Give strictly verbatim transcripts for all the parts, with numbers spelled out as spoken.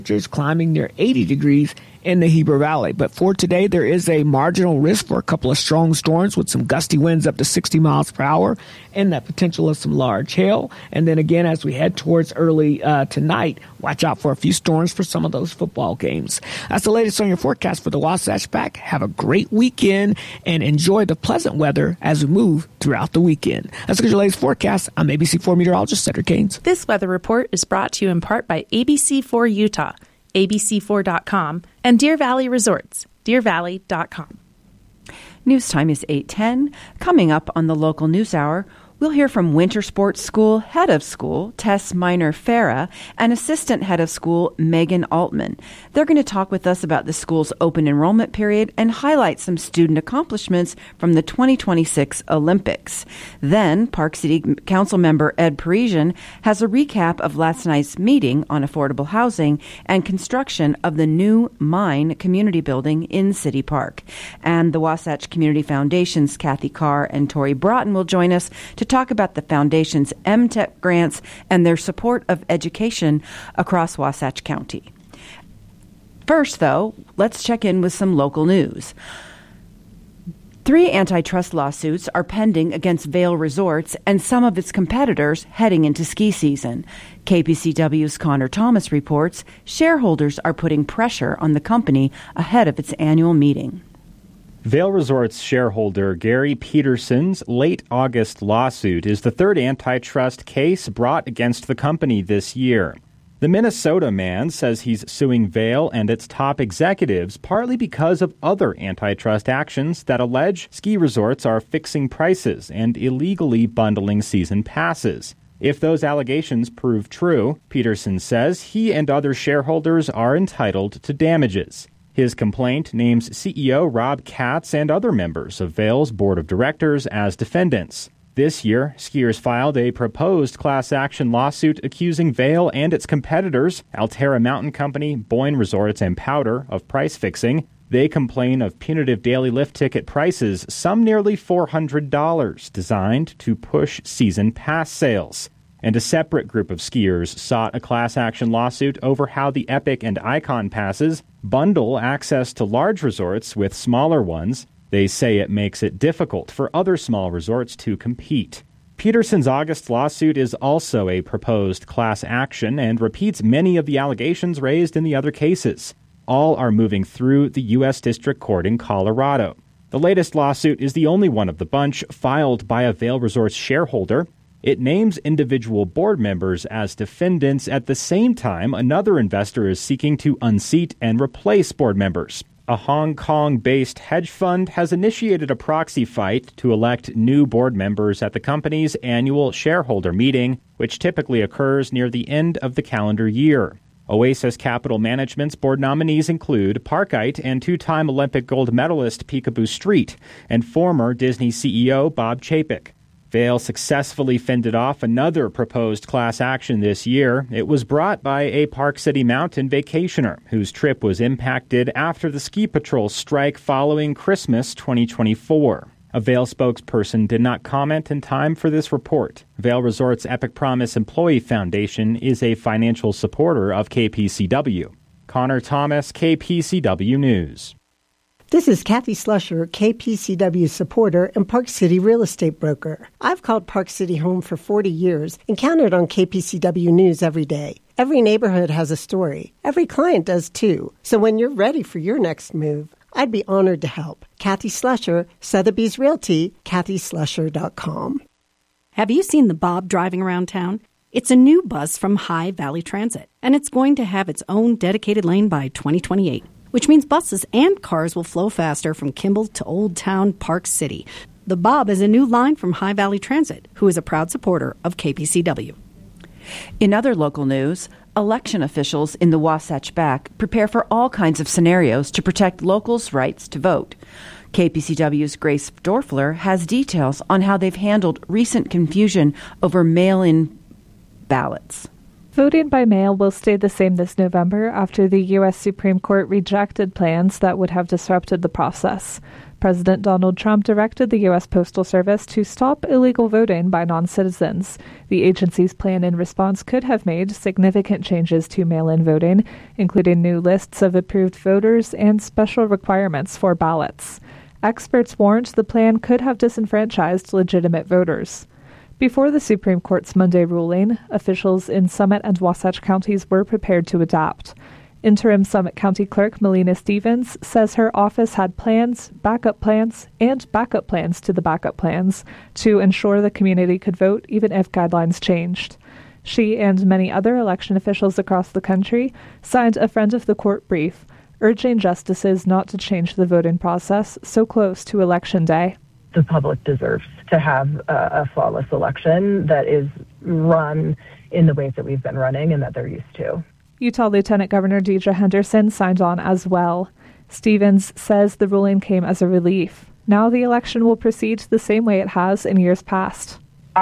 Temperatures climbing near eighty degrees in the Heber Valley. But for today, there is a marginal risk for a couple of strong storms with some gusty winds up to sixty miles per hour and that potential of some large hail. And then again, as we head towards early uh, tonight, watch out for a few storms for some of those football games. That's the latest on your forecast for the Wasatch Back. Have a great weekend and enjoy the pleasant weather as we move throughout the weekend. That's your latest forecast. I'm A B C four meteorologist Cedric Gaines. This weather report is brought to you in part by A B C four Utah, A B C four dot com, and Deer Valley Resorts, deer valley dot com. News time is eight ten. Coming up on the local news hour, we'll hear from Winter Sports School Head of School, Tess Miner-Farah, and Assistant Head of School, Megan Altman. They're going to talk with us about the school's open enrollment period and highlight some student accomplishments from the twenty twenty-six Olympics. Then, Park City Council member Ed Parisian has a recap of last night's meeting on affordable housing and construction of the new Mine community building in City Park. And the Wasatch Community Foundation's Kathy Carr and Tori Broughton will join us to talk about the Foundation's M TEC grants and their support of education across Wasatch County. First, though, let's check in with some local news. Three antitrust lawsuits are pending against Vail Resorts and some of its competitors heading into ski season. K P C W's Connor Thomas reports shareholders are putting pressure on the company ahead of its annual meeting. Vail Resorts shareholder Gary Peterson's late August lawsuit is the third antitrust case brought against the company this year. The Minnesota man says he's suing Vail and its top executives partly because of other antitrust actions that allege ski resorts are fixing prices and illegally bundling season passes. If those allegations prove true, Peterson says he and other shareholders are entitled to damages. His complaint names C E O Rob Katz and other members of Vail's board of directors as defendants. This year, skiers filed a proposed class action lawsuit accusing Vail and its competitors, Alterra Mountain Company, Boyne Resorts, and Powder, of price fixing. They complain of punitive daily lift ticket prices, some nearly four hundred dollars, designed to push season pass sales. And a separate group of skiers sought a class action lawsuit over how the Epic and Icon passes bundle access to large resorts with smaller ones. They say it makes it difficult for other small resorts to compete. Peterson's August lawsuit is also a proposed class action and repeats many of the allegations raised in the other cases. All are moving through the U S District Court in Colorado. The latest lawsuit is the only one of the bunch filed by a Vail Resorts shareholder. It names individual board members as defendants. At the same time, another investor is seeking to unseat and replace board members. A Hong Kong-based hedge fund has initiated a proxy fight to elect new board members at the company's annual shareholder meeting, which typically occurs near the end of the calendar year. Oasis Capital Management's board nominees include Parkite and two-time Olympic gold medalist Peekaboo Street and former Disney C E O Bob Chapek. Vail successfully fended off another proposed class action this year. It was brought by a Park City Mountain vacationer whose trip was impacted after the Ski Patrol strike following Christmas twenty twenty-four. A Vail spokesperson did not comment in time for this report. Vail Resorts Epic Promise Employee Foundation is a financial supporter of K P C W. Connor Thomas, K P C W News. This is Kathy Slusher, K P C W supporter and Park City real estate broker. I've called Park City home for forty years and counted on K P C W News every day. Every neighborhood has a story. Every client does too. So when you're ready for your next move, I'd be honored to help. Kathy Slusher, Sotheby's Realty, kathy slusher dot com. Have you seen the Bob driving around town? It's a new bus from High Valley Transit, and it's going to have its own dedicated lane by twenty twenty-eight, which means buses and cars will flow faster from Kimball to Old Town Park City. The Bob is a new line from High Valley Transit, who is a proud supporter of K P C W. In other local news, election officials in the Wasatch Back prepare for all kinds of scenarios to protect locals' rights to vote. K P C W's Grace Dorfler has details on how they've handled recent confusion over mail-in ballots. Voting by mail will stay the same this November after the U S Supreme Court rejected plans that would have disrupted the process. President Donald Trump directed the U S Postal Service to stop illegal voting by non-citizens. The agency's plan in response could have made significant changes to mail-in voting, including new lists of approved voters and special requirements for ballots. Experts warned the plan could have disenfranchised legitimate voters. Before the Supreme Court's Monday ruling, officials in Summit and Wasatch counties were prepared to adapt. Interim Summit County Clerk Melina Stevens says her office had plans, backup plans, and backup plans to the backup plans to ensure the community could vote even if guidelines changed. She and many other election officials across the country signed a friend of the court brief urging justices not to change the voting process so close to Election Day. The public deserves to have a, a flawless election that is run in the ways that we've been running and that they're used to. Utah Lieutenant Governor Deidre Henderson signed on as well. Stevens says the ruling came as a relief. Now the election will proceed the same way it has in years past.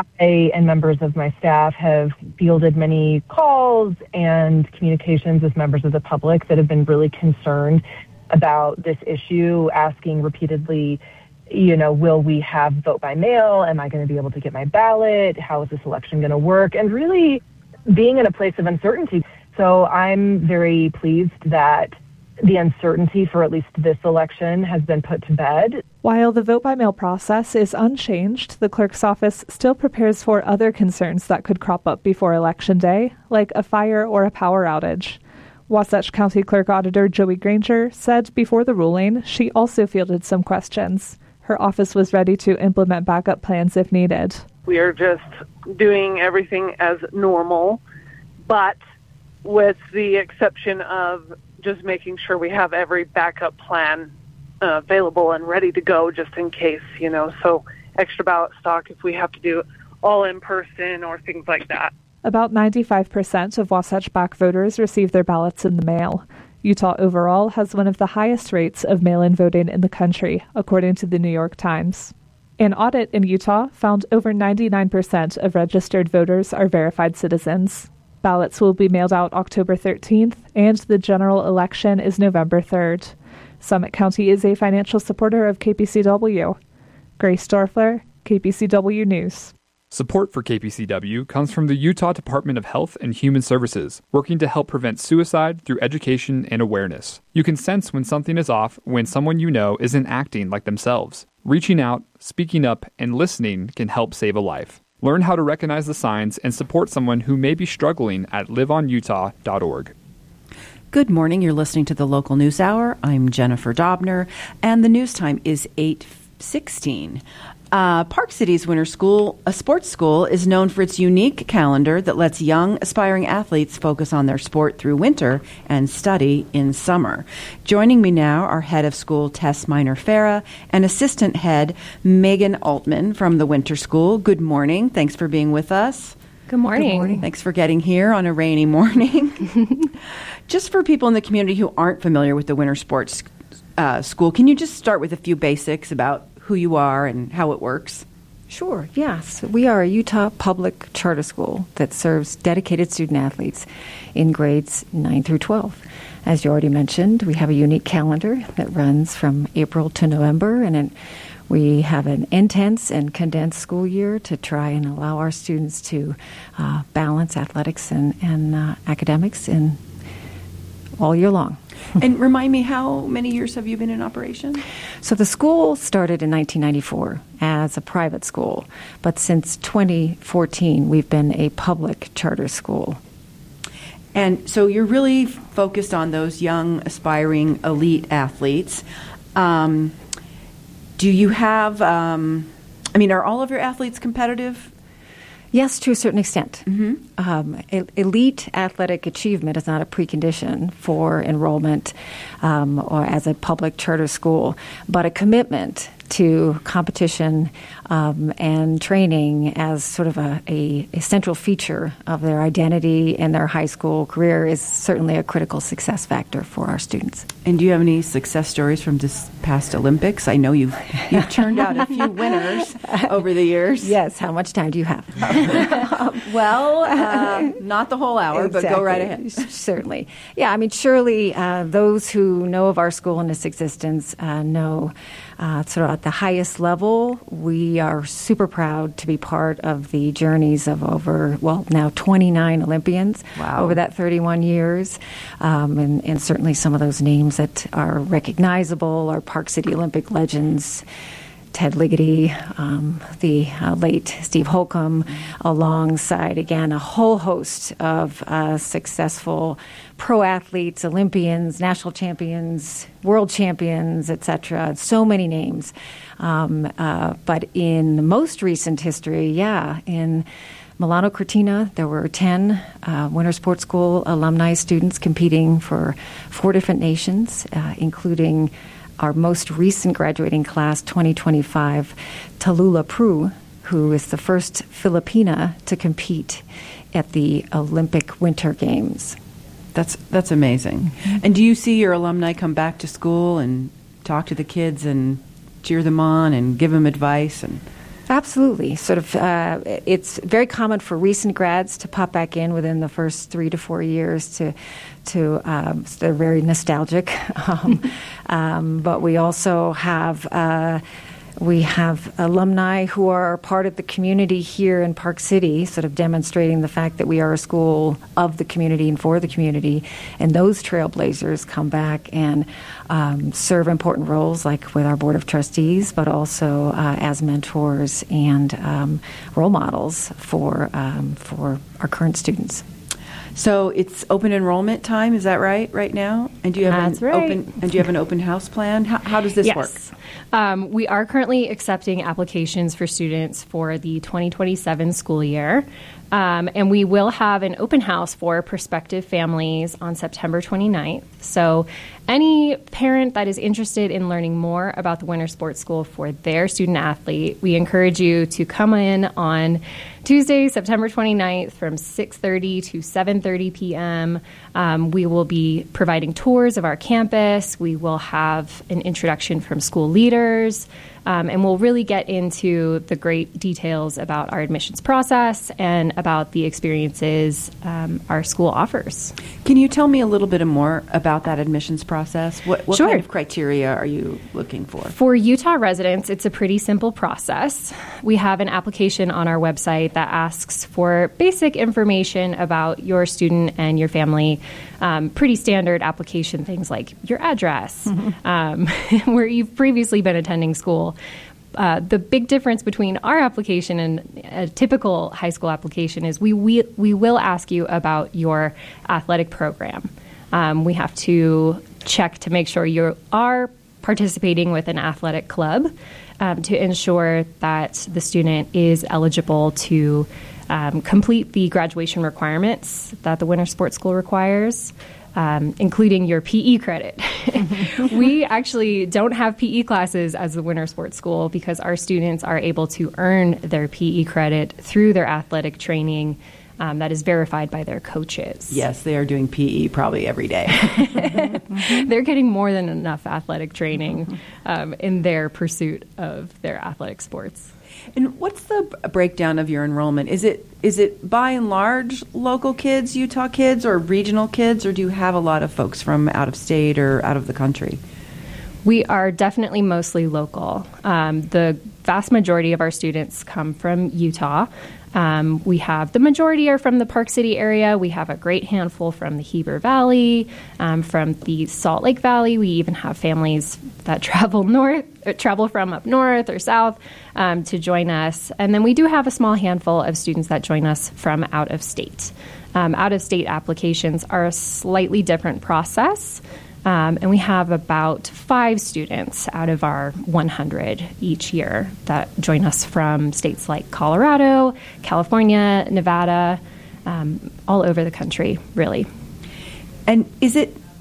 I and members of my staff have fielded many calls and communications with members of the public that have been really concerned about this issue, asking repeatedly, you know, will we have vote by mail? Am I going to be able to get my ballot? How is this election going to work? And really being in a place of uncertainty. So I'm very pleased that the uncertainty for at least this election has been put to bed. While the vote-by-mail process is unchanged, the clerk's office still prepares for other concerns that could crop up before Election Day, like a fire or a power outage. Wasatch County Clerk Auditor Joey Granger said before the ruling she also fielded some questions. Her office was ready to implement backup plans if needed. We are just doing everything as normal, but with the exception of just making sure we have every backup plan uh, available and ready to go just in case, you know, so extra ballot stock if we have to do all in person or things like that. About ninety-five percent of Wasatch-Back voters receive their ballots in the mail. Utah overall has one of the highest rates of mail-in voting in the country, according to the New York Times. An audit in Utah found over ninety-nine percent of registered voters are verified citizens. Ballots will be mailed out October thirteenth, and the general election is November third. Summit County is a financial supporter of K P C W. Grace Dorfler, K P C W News. Support for K P C W comes from the Utah Department of Health and Human Services, working to help prevent suicide through education and awareness. You can sense when something is off when someone you know isn't acting like themselves. Reaching out, speaking up, and listening can help save a life. Learn how to recognize the signs and support someone who may be struggling at live on utah dot org. Good morning. You're listening to the Local News Hour. I'm Jennifer Dobner, and the news time is eight sixteen. Uh, Park City's Winter School, a sports school, is known for its unique calendar that lets young, aspiring athletes focus on their sport through winter and study in summer. Joining me now are head of school Tess Miner-Farah and assistant head Megan Altman from the Winter School. Good morning. Thanks for being with us. Good morning. Good morning. Thanks for getting here on a rainy morning. Just for people in the community who aren't familiar with the Winter Sports uh, School, can you just start with a few basics about who you are and how it works? Sure, yes. We are a Utah public charter school that serves dedicated student athletes in grades nine through twelve. As you already mentioned, we have a unique calendar that runs from April to November, and it, we have an intense and condensed school year to try and allow our students to uh, balance athletics and, and uh, academics in all year long. And remind me, how many years have you been in operation? So the school started in nineteen ninety-four as a private school, but since twenty fourteen, we've been a public charter school. And so you're really focused on those young, aspiring, elite athletes. Um, do you have, um, I mean, are all of your athletes competitive? Yes, to a certain extent. Mm-hmm. Um, elite athletic achievement is not a precondition for enrollment um, or as a public charter school, but a commitment to competition um, and training as sort of a, a, a central feature of their identity and their high school career is certainly a critical success factor for our students. And do you have any success stories from this past Olympics? I know you've you've turned out a few winners over the years. Yes. How much time do you have? well, uh, not the whole hour, exactly. but go right ahead. Certainly. Yeah, I mean, surely uh, those who know of our school and its existence uh, know uh, sort of at the highest level, we are super proud to be part of the journeys of over, well, now twenty-nine Olympians wow. over that thirty-one years. Um, and, and certainly some of those names that are recognizable are Park City Olympic legends, Ted Ligety, um, the uh, late Steve Holcomb, alongside, again, a whole host of uh, successful pro athletes, Olympians, national champions, world champions, et cetera. So many names. Um, uh, but in the most recent history, yeah, in Milano Cortina, there were ten uh, Winter Sports School alumni students competing for four different nations, uh, including our most recent graduating class, twenty twenty-five, Tallulah Prue, who is the first Filipina to compete at the Olympic Winter Games. That's that's amazing. Mm-hmm. And do you see your alumni come back to school and talk to the kids and cheer them on and give them advice? And Absolutely. Sort of, uh, it's very common for recent grads to pop back in within the first three to four years to, to um, so they're very nostalgic. um, um, but we also have, uh, we have alumni who are part of the community here in Park City, sort of demonstrating the fact that we are a school of the community and for the community. And those trailblazers come back and um, serve important roles, like with our Board of Trustees, but also uh, as mentors and um, role models for um, for our current students. So it's open enrollment time, is that right, right now? And do you have That's an right. open and do you have an open house plan? How, how does this yes. work? Um, we are currently accepting applications for students for the twenty twenty-seven school year. Um, and we will have an open house for prospective families on September twenty-ninth. So any parent that is interested in learning more about the Winter Sports School for their student athlete, we encourage you to come in on Tuesday, September twenty-ninth from six thirty to seven thirty p.m. Um, we will be providing tours of our campus. We will have an introduction from school leaders. Um, and we'll really get into the great details about our admissions process and about the experiences um, our school offers. Can you tell me a little bit more about that admissions process? What, what Sure. kind of criteria are you looking for? For Utah residents, it's a pretty simple process. We have an application on our website that asks for basic information about your student and your family. Um, pretty standard application things like your address, mm-hmm. um, where you've previously been attending school. Uh, the big difference between our application and a typical high school application is we we, we will ask you about your athletic program. Um, we have to check to make sure you are participating with an athletic club um, to ensure that the student is eligible to um, complete the graduation requirements that the Winter Sports School requires. Um, including your P E credit. We actually don't have P E classes as the Winter Sports School because our students are able to earn their P E credit through their athletic training um, that is verified by their coaches. Yes, they are doing P E probably every day. They're getting more than enough athletic training um, in their pursuit of their athletic sports. And what's the breakdown of your enrollment? Is it is it by and large local kids, Utah kids, or regional kids, or do you have a lot of folks from out of state or out of the country? We are definitely mostly local. Um, the vast majority of our students come from Utah. Um, we have the majority are from the Park City area. We have a great handful from the Heber Valley, um, from the Salt Lake Valley. We even have families that travel north, or travel from up north or south um, to join us. And then we do have a small handful of students that join us from out of state. Um, out of state applications are a slightly different process. Um, and we have about five students out of our one hundred each year that join us from states like Colorado, California, Nevada, um, all over the country, really. And is it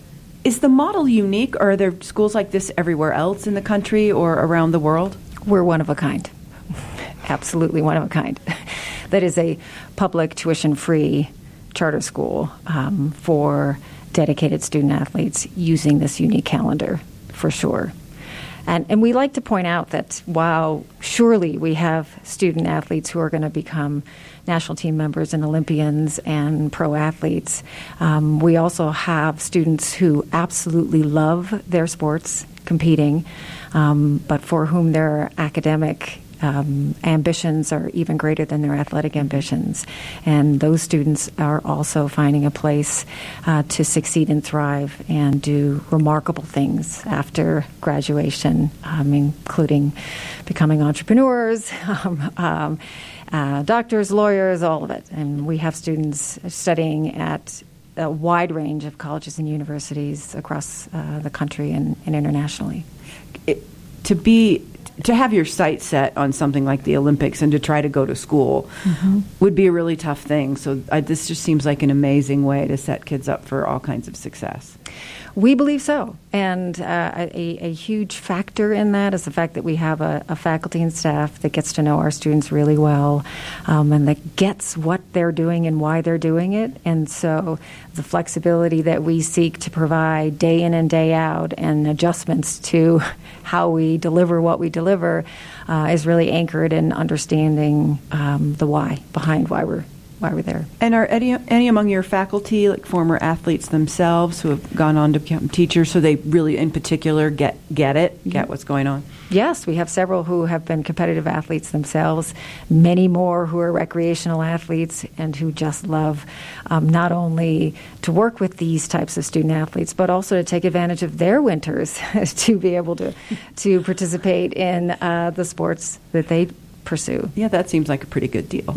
Is the model unique, or are there schools like this everywhere else in the country or around the world? We're one of a kind. Absolutely one of a kind. That is a public tuition-free charter school um, for dedicated student athletes using this unique calendar, for sure. And, and we like to point out that while surely we have student athletes who are going to become national team members and Olympians and pro athletes, um, we also have students who absolutely love their sports, competing, um, but for whom their academic Um, ambitions are even greater than their athletic ambitions. And those students are also finding a place uh, to succeed and thrive and do remarkable things after graduation, um, including becoming entrepreneurs, um, um, uh, doctors, lawyers, all of it. And we have students studying at a wide range of colleges and universities across uh, the country and, and internationally. It, to be To have your sight set on something like the Olympics and to try to go to school mm-hmm. would be a really tough thing. So I, this just seems like an amazing way to set kids up for all kinds of success. We believe so. And uh, a, a huge factor in that is the fact that we have a, a faculty and staff that gets to know our students really well um, and that gets what they're doing and why they're doing it. And so the flexibility that we seek to provide day in and day out and adjustments to how we deliver what we deliver uh, is really anchored in understanding um, the why behind why we're why we're there. And are any, any among your faculty, like former athletes themselves, who have gone on to become teachers, so they really, in particular, get get it, get mm-hmm. what's going on? Yes, we have several who have been competitive athletes themselves, many more who are recreational athletes and who just love um, not only to work with these types of student athletes, but also to take advantage of their winters to be able to, to participate in uh, the sports that they pursue. Yeah, that seems like a pretty good deal.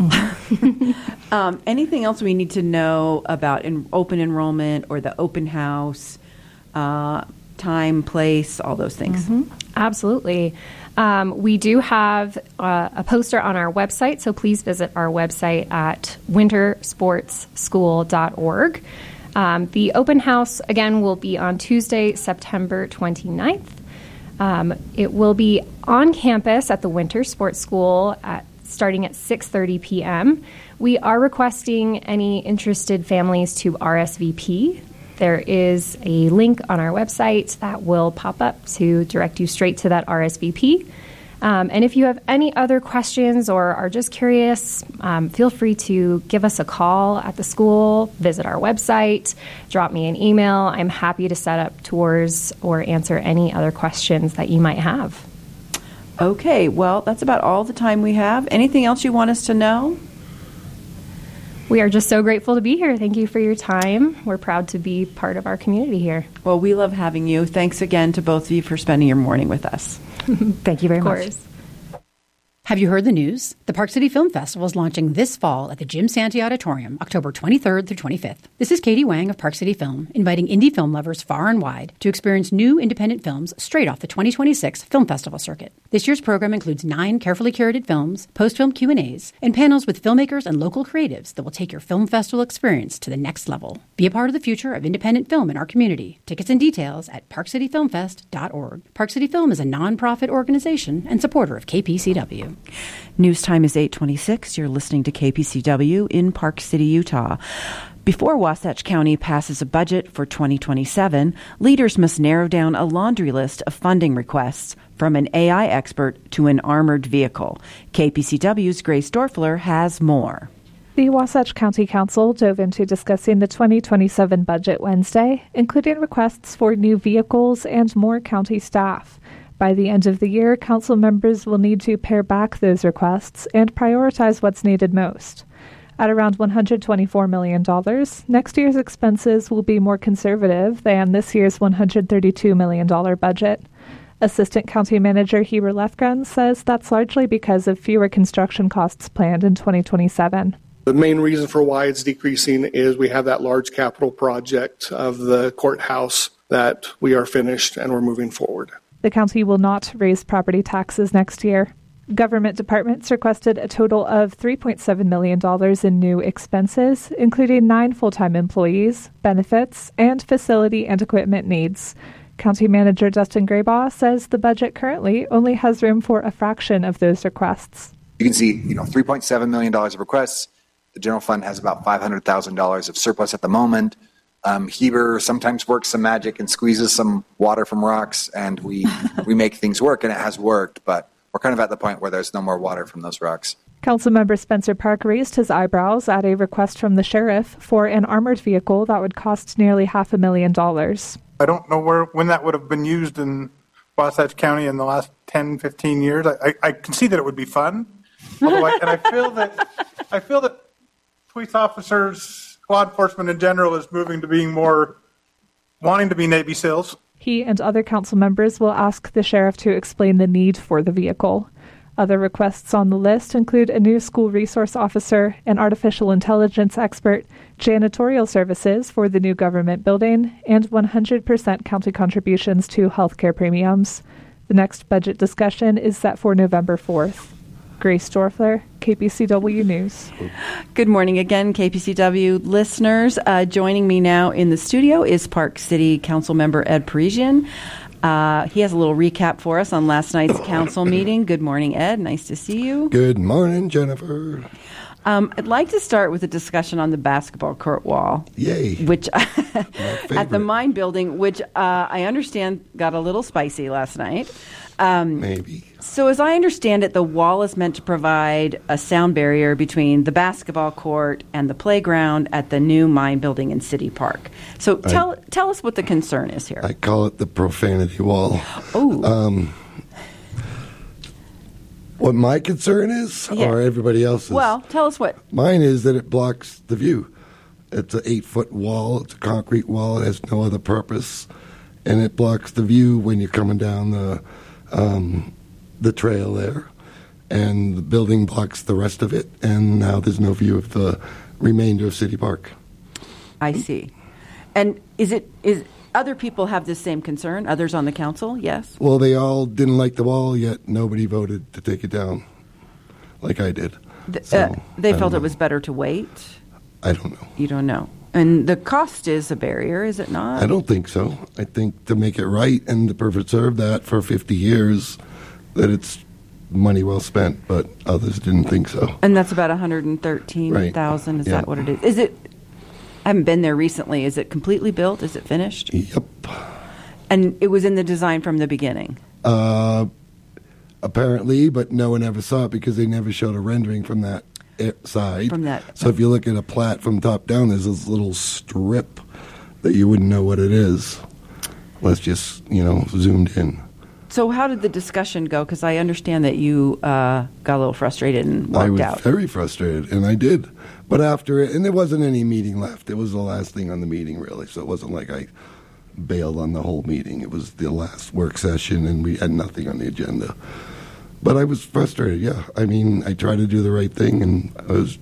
Mm-hmm. um, anything else we need to know about in open enrollment or the open house, uh, time, place, all those things? Mm-hmm. Absolutely. Um, we do have uh, a poster on our website, so please visit our website at winter sports school dot org. Um, the open house, again, will be on Tuesday, September twenty-ninth. Um, it will be on campus at the Winter Sports School at, starting at six thirty p.m. We are requesting any interested families to R S V P. There is a link on our website that will pop up to direct you straight to that R S V P. Um, and if you have any other questions or are just curious, um, feel free to give us a call at the school, visit our website, drop me an email. I'm happy to set up tours or answer any other questions that you might have. Okay, well, that's about all the time we have. Anything else you want us to know? We are just so grateful to be here. Thank you for your time. We're proud to be part of our community here. Well, we love having you. Thanks again to both of you for spending your morning with us. Thank you very of much. Course. Have you heard the news? The Park City Film Festival is launching this fall at the Jim Santee Auditorium, October twenty-third through twenty-fifth. This is Katie Wang of Park City Film, inviting indie film lovers far and wide to experience new independent films straight off the twenty twenty-six Film Festival circuit. This year's program includes nine carefully curated films, post-film Q and A's, and panels with filmmakers and local creatives that will take your film festival experience to the next level. Be a part of the future of independent film in our community. Tickets and details at park city film fest dot org. Park City Film is a nonprofit organization and supporter of K P C W. News time is eight twenty-six. You're listening to K P C W in Park City, Utah. Before Wasatch County passes a budget for twenty twenty-seven, leaders must narrow down a laundry list of funding requests, from an A I expert to an armored vehicle. K P C W's Grace Dorfler has more. The Wasatch County Council dove into discussing the twenty twenty-seven budget Wednesday, including requests for new vehicles and more county staff. By the end of the year, council members will need to pare back those requests and prioritize what's needed most. At around one hundred twenty-four million dollars, next year's expenses will be more conservative than this year's one hundred thirty-two million dollars budget. Assistant County Manager Heber Lefgren says that's largely because of fewer construction costs planned in twenty twenty-seven. The main reason for why it's decreasing is we have that large capital project of the courthouse that we are finished and we're moving forward. The county will not raise property taxes next year. Government departments requested a total of three point seven million dollars in new expenses, including nine full-time employees, benefits, and facility and equipment needs. County Manager Dustin Graybaugh says the budget currently only has room for a fraction of those requests. You can see, you know, three point seven million dollars of requests. The general fund has about five hundred thousand dollars of surplus at the moment. Um, Heber sometimes works some magic and squeezes some water from rocks, and we we make things work, and it has worked, but we're kind of at the point where there's no more water from those rocks. Councilmember Spencer Park raised his eyebrows at a request from the sheriff for an armored vehicle that would cost nearly half a million dollars. I don't know where when that would have been used in Wasatch County in the last ten, fifteen years. I, I, I can see that it would be fun. Although I, and I feel that I feel that police officers, law enforcement in general, is moving to being more wanting to be Navy SEALs. He and other council members will ask the sheriff to explain the need for the vehicle. Other requests on the list include a new school resource officer, an artificial intelligence expert, janitorial services for the new government building, and one hundred percent county contributions to healthcare premiums. The next budget discussion is set for November fourth. Grace Dorfler, K P C W News. Good morning again, K P C W listeners. Uh, joining me now in the studio is Park City Council Member Ed Parisian. Uh, he has a little recap for us on last night's council meeting. Good morning, Ed. Nice to see you. Good morning, Jennifer. Um, I'd like to start with a discussion on the basketball court wall. Yay. Which at the Mine Building, which uh, I understand got a little spicy last night. Um, Maybe. So as I understand it, the wall is meant to provide a sound barrier between the basketball court and the playground at the new Mine Building in City Park. So tell I, tell us what the concern is here. I call it the profanity wall. Oh. Um, what my concern is, yeah. or everybody else's? Well, tell us what. Mine is that it blocks the view. It's an eight-foot wall. It's a concrete wall. It has no other purpose. And it blocks the view when you're coming down the um, the trail there. And the building blocks the rest of it. And now there's no view of the remainder of City Park. I see. And is it is other people have this same concern? Others on the council? Yes? Well, they all didn't like the wall, yet nobody voted to take it down like I did. The, so, uh, they felt know. it was better to wait? I don't know. You don't know. And the cost is a barrier, is it not? I don't think so. I think to make it right and to preserve that for fifty years, that it's money well spent, but others didn't think so. And that's about one hundred thirteen thousand dollars. Is Right. that what it is? Is it, I haven't been there recently. Is it completely built? Is it finished? Yep. And it was in the design from the beginning? Uh, apparently, but no one ever saw it because they never showed a rendering from that side. From that. So if you look at a plat from top down, there's this little strip that you wouldn't know what it is. Let's just, you know, zoomed in. So how did the discussion go? Because I understand that you uh, got a little frustrated and walked I was out. very frustrated, and I did. But after it, and there wasn't any meeting left. It was the last thing on the meeting, really. So it wasn't like I bailed on the whole meeting. It was the last work session, and we had nothing on the agenda. But I was frustrated, yeah. I mean, I tried to do the right thing, and I was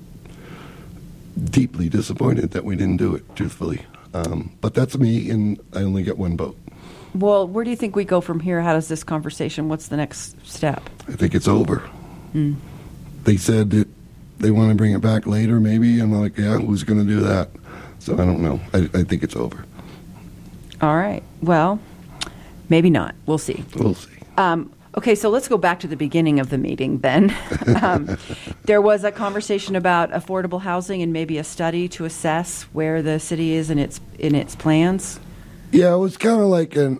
deeply disappointed that we didn't do it, truthfully. Um, but that's me, and I only get one vote. Well, where do you think we go from here? How does this conversation, what's the next step? I think it's over. Hmm. They said that they want to bring it back later, maybe. I'm like, yeah, who's going to do that? So I don't know. I, I think it's over. All right. Well, maybe not. We'll see. We'll see. Um, okay, so let's go back to the beginning of the meeting then. um, there was a conversation about affordable housing and maybe a study to assess where the city is in its in its plans. Yeah, it was kind of like an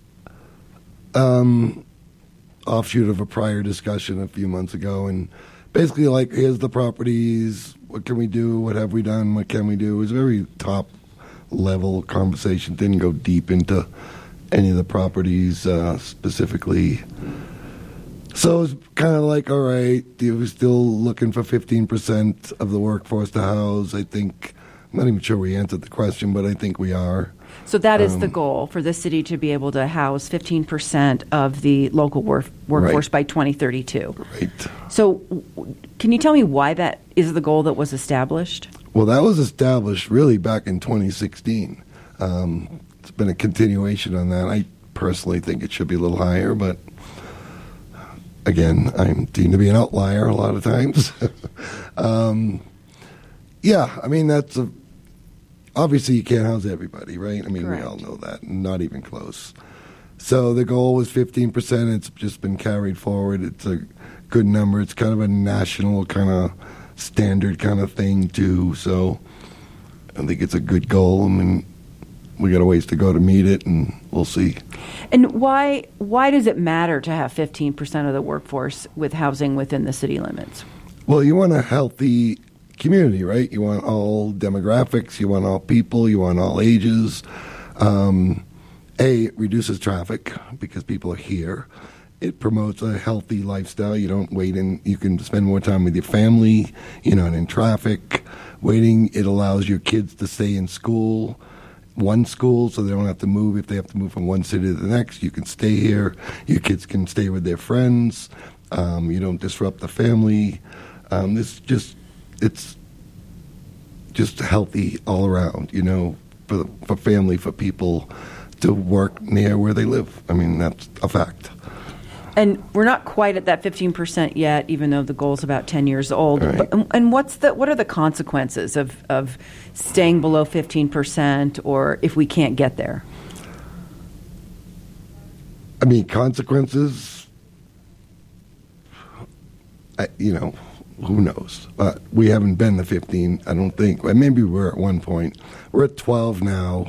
um, offshoot of a prior discussion a few months ago, and basically like, here's the properties, what can we do, what have we done, what can we do. It was a very top-level conversation, didn't go deep into any of the properties uh, specifically. So it was kind of like, all right, we're still looking for fifteen percent of the workforce to house. I think, I'm not even sure we answered the question, but I think we are. So that is um, the goal, for the city to be able to house fifteen percent of the local work, workforce right. by twenty thirty-two. Right. So w- can you tell me why that is the goal that was established? Well, that was established really back in twenty sixteen. Um, it's been a continuation on that. I personally think it should be a little higher, but again, I seem to be an outlier a lot of times. um, yeah, I mean, that's a, obviously you can't house everybody, right? I mean, Correct. We all know that, not even close. So the goal was fifteen percent. It's just been carried forward. It's a good number. It's kind of a national kind of standard kind of thing, too. So I think it's a good goal. I mean, we got a ways to go to meet it, and we'll see. And why why does it matter to have fifteen percent of the workforce with housing within the city limits? Well, you want a healthy community, right? You want all demographics. You want all people. You want all ages. Um, A, it reduces traffic because people are here. It promotes a healthy lifestyle. You don't wait in. You can spend more time with your family. You're not in traffic. Waiting, it allows your kids to stay in school. One school, so they don't have to move. If they have to move from one city to the next, you can stay here. Your kids can stay with their friends. Um, you don't disrupt the family. Um, this just, it's just healthy all around, you know, for the, for family, for people to work near where they live. I mean, that's a fact. And we're not quite at that fifteen percent yet, even though the goal's about ten years old. Right. But, and what's the what are the consequences of, of staying below fifteen percent, or if we can't get there? I mean, consequences, I, you know, who knows? But we haven't been to fifteen, I don't think. Maybe we're at one point. We're at twelve now.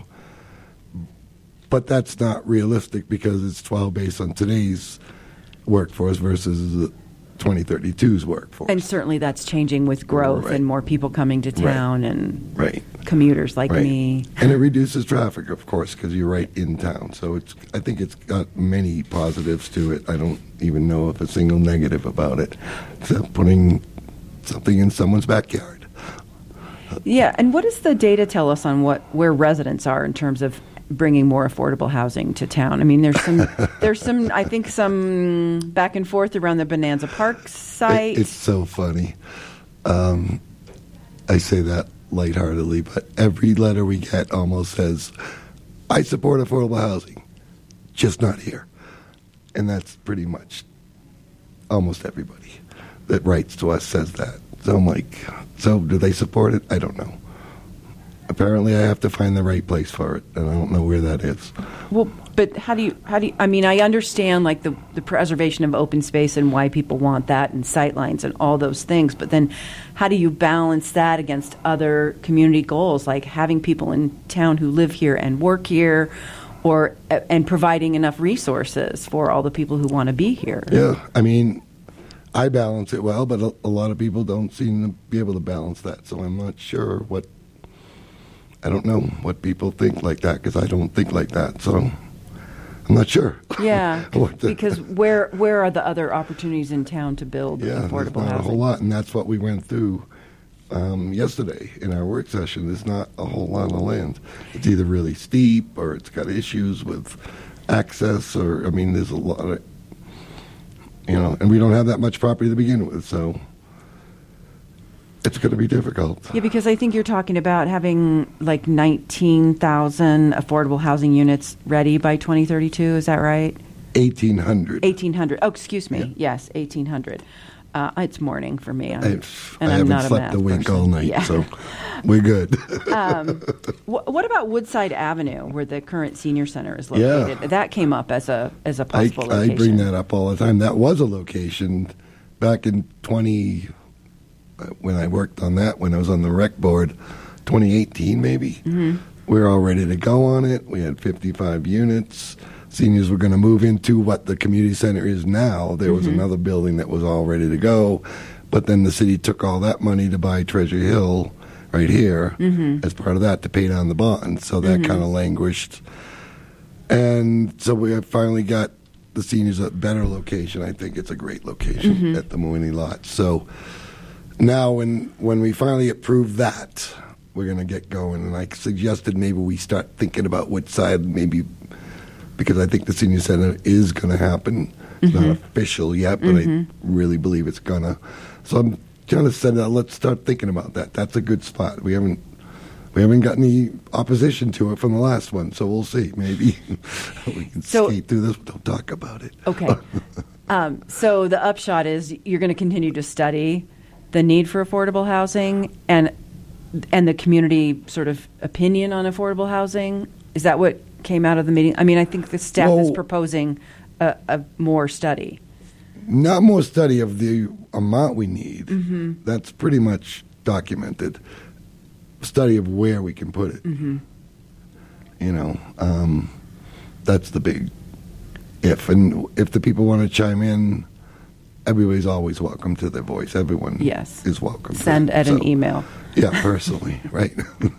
But that's not realistic because it's twelve based on today's workforce versus twenty thirty-two's workforce. And certainly that's changing with growth right. and more people coming to town right. and right. commuters like right. me. And it reduces traffic, of course, because you're right in town. So it's. I think it's got many positives to it. I don't even know if a single negative about it, except putting something in someone's backyard. Yeah, and what does the data tell us on what where residents are in terms of bringing more affordable housing to town? I mean, there's some, there's some, I think some back and forth around the Bonanza Park site. It, it's so funny. Um, I say that lightheartedly, but every letter we get almost says, "I support affordable housing, just not here," and that's pretty much almost everybody that writes to us says that. So I'm like, so do they support it? I don't know. Apparently, I have to find the right place for it, and I don't know where that is. Well, but how do you, how do you, I mean, I understand, like, the, the preservation of open space and why people want that and sightlines and all those things, but then how do you balance that against other community goals, like having people in town who live here and work here, or and providing enough resources for all the people who want to be here? Yeah, I mean, I balance it well, but a, a lot of people don't seem to be able to balance that, so I'm not sure what... I don't know what people think like that because I don't think like that. So I'm not sure. Yeah, because where where are the other opportunities in town to build yeah, affordable not housing? A whole lot, and that's what we went through um, yesterday in our work session. There's not a whole lot of land. It's either really steep or it's got issues with access, or I mean, there's a lot of, you know, and we don't have that much property to begin with, so. It's going to be difficult. Yeah, because I think you're talking about having like nineteen thousand affordable housing units ready by twenty thirty-two. Is that right? eighteen hundred. eighteen hundred. Oh, excuse me. Yeah. Yes, eighteen hundred. Uh, it's morning for me. I'm, I've, and I I'm haven't not a slept math a wink person. all night, Yeah. so we're good. um, wh- what about Woodside Avenue, where the current senior center is located? Yeah. That came up as a as a I, possible I location. bring that up all the time. That was a location back in twenty. When I worked on that, when I was on the rec board, twenty eighteen maybe, mm-hmm. we were all ready to go on it. We had fifty-five units. Seniors were going to move into what the community center is now. There was Mm-hmm. another building that was all ready to go, but then the city took all that money to buy Treasure Hill right here mm-hmm. as part of that to pay down the bond. So that Mm-hmm. kind of languished. And so we have finally got the seniors a better location. I think it's a great location Mm-hmm. at the Mooney lot. So now, when when we finally approve that, we're going to get going. And I suggested maybe we start thinking about which side, maybe, because I think the senior center is going to happen. It's Mm-hmm. not official yet, but Mhm. I really believe it's going to. So I'm trying to set it, let's start thinking about that. That's a good spot. We haven't we haven't got any opposition to it from the last one, so we'll see. Maybe we can So- skate through this. Don't talk about it. Okay. Um, so the upshot is you're going to continue to study the need for affordable housing and and the community sort of opinion on affordable housing. Is that what came out of the meeting? I mean, I think the staff Well, is proposing a, a more study. Not more study of the amount we need. Mm-hmm. That's pretty much documented. Study of where we can put it. Mm-hmm. You know, um, that's the big if. And if the people want to chime in, everybody's always welcome to their voice. Everyone Yes. is welcome. to Send it. Ed an So, email. Yeah, personally, right.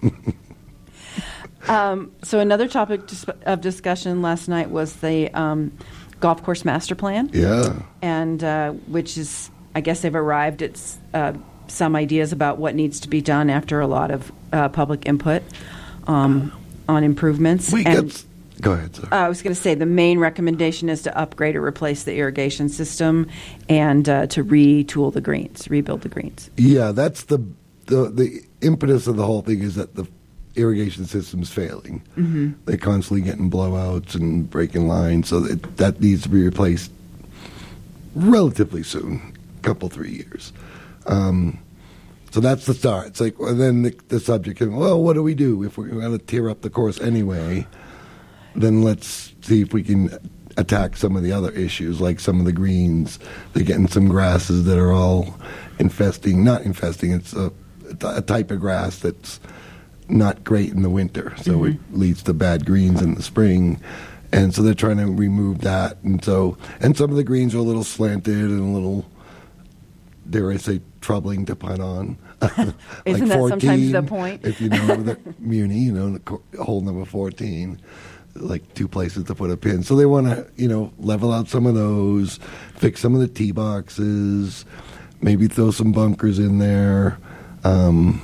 Um, so another topic dis- of discussion last night was the um, golf course master plan. Yeah. And uh, which is, I guess they've arrived at s- uh, some ideas about what needs to be done after a lot of uh, public input um, on improvements. We and, get. Go ahead, sir. uh, I was going to say the main recommendation is to upgrade or replace the irrigation system and uh, to retool the greens, rebuild the greens. Yeah, that's the, the the impetus of the whole thing is that the irrigation system's failing. Mhm. They're constantly getting blowouts and breaking lines, so that, that needs to be replaced relatively soon, couple, three years. Um, so that's the start. It's like, well, then the, the subject can, well, what do we do if we're going to tear up the course anyway? Then let's see if we can attack some of the other issues, like some of the greens. They're getting some grasses that are all infesting, not infesting, it's a, a type of grass that's not great in the winter, so Mm-hmm. it leads to bad greens in the spring. And so they're trying to remove that. And so, and some of the greens are a little slanted and a little, dare I say, troubling to putt on. Isn't that sometimes the point? If you know the Muni, you know, the co- hole number fourteen, like two places to put a pin. So they want to, you know, level out some of those, fix some of the tee boxes, maybe throw some bunkers in there. Um,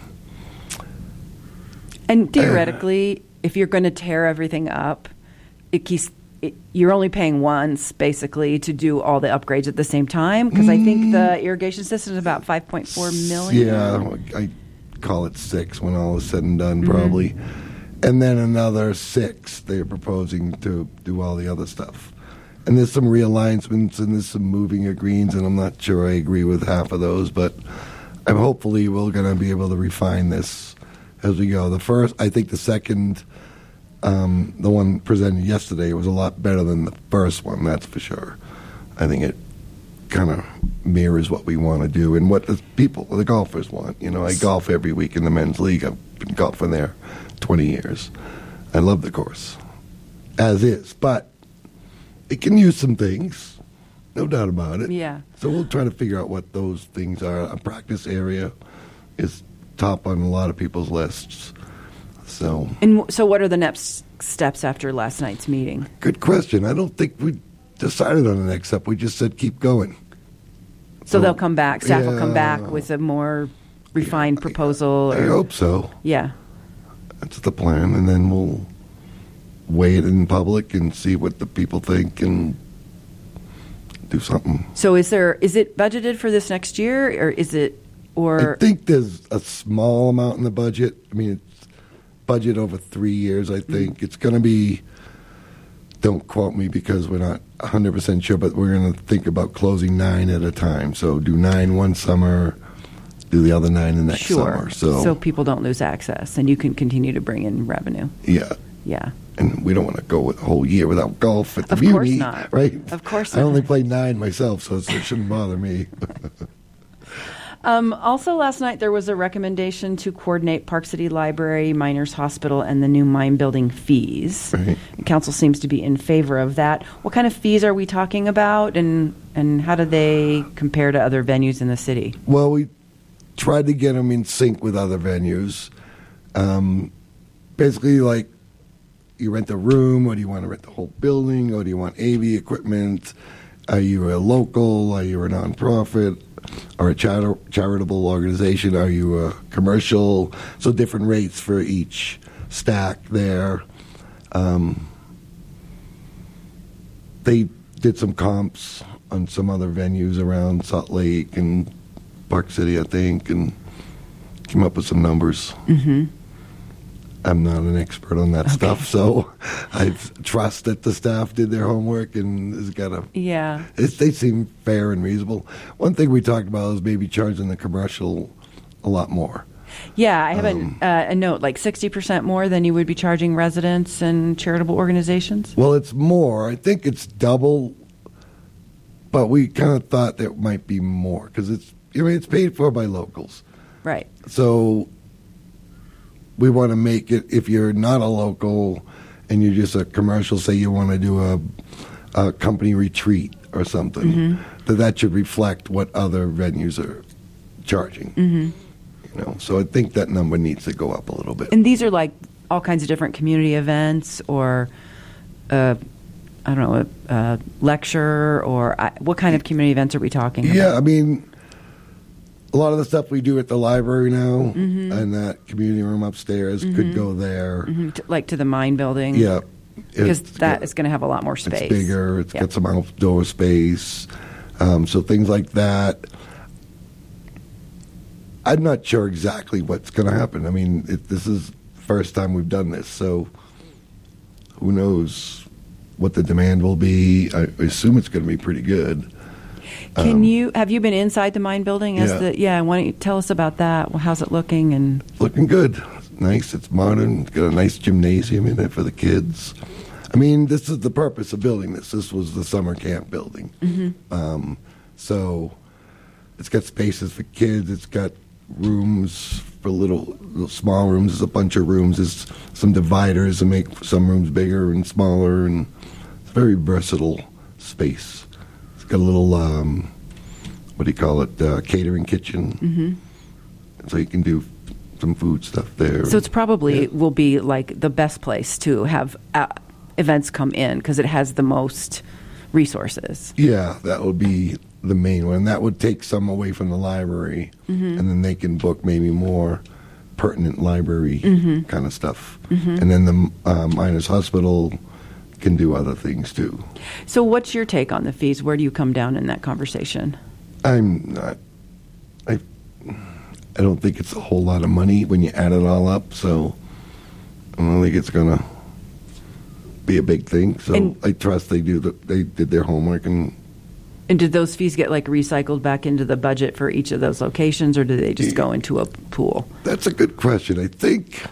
And theoretically, if you're going to tear everything up, it keeps, it, you're only paying once, basically, to do all the upgrades at the same time. Because I think the irrigation system is about five point four million. Yeah, I call it six when all is said and done, Mhm. probably. And then another six they're proposing to do all the other stuff. And there's some realignments and there's some moving of greens, and I'm not sure I agree with half of those, but I'm hopefully we're going to be able to refine this as we go. The first, I think the second, um, the one presented yesterday was a lot better than the first one, that's for sure. I think it kind of mirrors what we want to do and what the people, the golfers want. You know, I golf every week in the men's league. I've been golfing there twenty years. I love the course, as is, but it can use some things, no doubt about it. Yeah. So we'll try to figure out what those things are. A practice area is top on a lot of people's lists. So, And w- so what are the next steps after last night's meeting? good question. I don't think we decided on the next step. We just said keep going. So they'll come back, staff will come Yeah. back with a more refined proposal? I or- hope so. Yeah. That's the plan, and then we'll weigh it in public and see what the people think and do something. So is there, is it budgeted for this next year, or is it, or? I think there's a small amount in the budget. I mean, it's budget over three years, I think. Mm-hmm. It's going to be, don't quote me because we're not one hundred percent sure, but we're going to think about closing nine at a time. So do nine one summer, do the other nine the next Sure. summer. So, people don't lose access, and you can continue to bring in revenue. yeah. Yeah. And we don't want to go a whole year without golf at the Of course Muni, not. right? Of course I only not. played nine myself, so it shouldn't bother me. Um, also, last night there was a recommendation to coordinate Park City Library, Miners Hospital, and the new mine building fees. Right. The council seems to be in favor of that. What kind of fees are we talking about, and and how do they compare to other venues in the city? Well, we tried to get them in sync with other venues. Um, basically, like, you rent a room, or do you want to rent the whole building, or do you want A V equipment? Are you a local? Are you a nonprofit? Or a char- charitable organization? Are you a commercial? So different rates for each stack there. Um, they did some comps on some other venues around Salt Lake and Park City, I think, and came up with some numbers. Mm-hmm. I'm not an expert on that okay. stuff, so I trust that the staff did their homework and has got a. Yeah. It's, they seem fair and reasonable. One thing we talked about is maybe charging the commercial a lot more. Yeah, I have um, a, uh, a note, like sixty percent more than you would be charging residents and charitable organizations? Well, it's more. I think it's double, but we kind of thought there might be more because it's, I mean, it's paid for by locals. Right. So we want to make it, if you're not a local and you're just a commercial, say you want to do a, a company retreat or something, mm-hmm. that that should reflect what other venues are charging. Mm-hmm. You know, so I think that number needs to go up a little bit. And these are like all kinds of different community events or, uh, I don't know, a, a lecture or uh, what kind of community events are we talking about? Yeah, I mean, a lot of the stuff we do at the library now mm-hmm. and that community room upstairs mm-hmm. could go there. Mm-hmm. To, like to the Mine Building? Yeah. Because that got, is going to have a lot more space. It's bigger. It's yep. got some outdoor space. Um, so things like that. I'm not sure exactly what's going to happen. I mean, it, this is the first time we've done this, so who knows what the demand will be. I assume it's going to be pretty good. Can um, you have you been inside the Mine Building? As yeah. the yeah. Why don't you tell us about that? Well, how's it looking? And looking good. It's nice. It's modern. It's got a nice gymnasium in it for the kids. I mean, this is the purpose of building this. This was the summer camp building. Mm-hmm. Um, so it's got spaces for kids. It's got rooms for little, little small rooms. There's a bunch of rooms. There's some dividers to make some rooms bigger and smaller, and it's a very versatile space. It's got a little, um, what do you call it, uh, catering kitchen. Mm-hmm. So you can do some food stuff there. So it's probably yeah. will be like the best place to have uh, events come in because it has the most resources. Yeah, that would be the main one. That would take some away from the library, mm-hmm. and then they can book maybe more pertinent library mm-hmm. kind of stuff. Mm-hmm. And then the uh, Miners Hospital can do other things too. So what's your take on the fees? Where do you come down in that conversation? I'm not, I, I don't think it's a whole lot of money when you add it all up, so I don't think it's going to be a big thing. So and, I trust they do the, they did their homework. And And did those fees get like recycled back into the budget for each of those locations, or do they just go into a pool? That's a good question. I think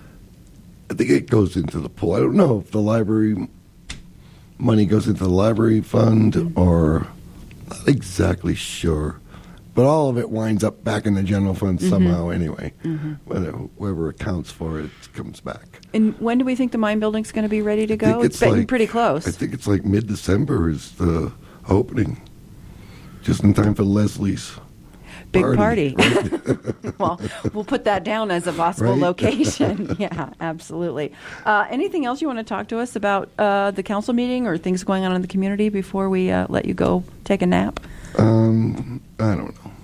I think it goes into the pool. I don't know if the library money goes into the library fund mm-hmm. or not exactly sure. But all of it winds up back in the general fund mm-hmm. somehow anyway. Mm-hmm. Whether, whoever accounts for it comes back. And when do we think the Mine Building's going to be ready to go? It's, it's getting like, pretty close. I think it's like mid-December is the opening. Just in time for Leslie's big party. party. Right? Well, we'll put that down as a possible right? location. Yeah, absolutely. Uh, anything else you want to talk to us about uh, the council meeting or things going on in the community before we uh, let you go take a nap? Um, I don't know.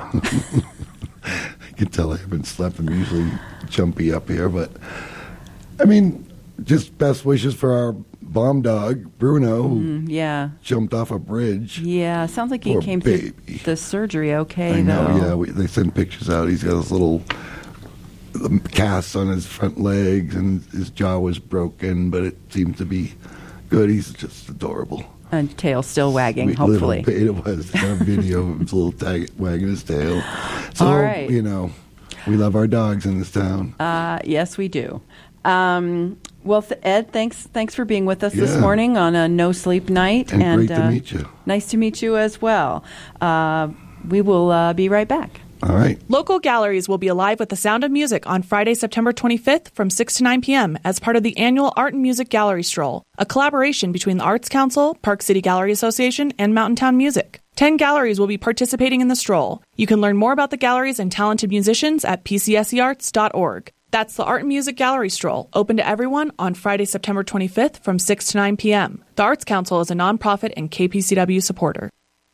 I can tell I haven't slept. I'm usually jumpy up here, but I mean, just best wishes for our bomb dog, Bruno, who mm, yeah. jumped off a bridge. Yeah, sounds like he Poor came baby. through the surgery okay, I know, though. yeah. We, they sent pictures out. He's got this little cast on his front legs, and his jaw was broken, but it seems to be good. He's just adorable. And tail still wagging, Sweet hopefully. Little, it was a video of his little tag, wagging his tail. So, all right. you know, we love our dogs in this town. Uh, yes, we do. Um, well, th- Ed, thanks thanks for being with us yeah. this morning on a no sleep night. And, and great to uh, meet you. Nice to meet you as well. Uh, we will uh, be right back. All right. Local galleries will be alive with the sound of music on Friday, September twenty-fifth from six to nine p.m. as part of the annual Art and Music Gallery Stroll, a collaboration between the Arts Council, Park City Gallery Association, and Mountain Town Music. Ten galleries will be participating in the stroll. You can learn more about the galleries and talented musicians at p c s e arts dot org. That's the Art and Music Gallery Stroll, open to everyone on Friday, September twenty-fifth from six to nine p.m. The Arts Council is a nonprofit and K P C W supporter.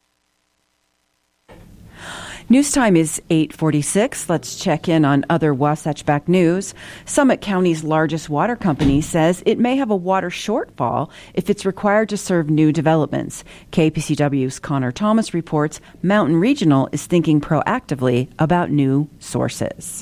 News time is eight forty-six. Let's check in on other Wasatch Back news. Summit County's largest water company says it may have a water shortfall if it's required to serve new developments. K P C W's Connor Thomas reports Mountain Regional is thinking proactively about new sources.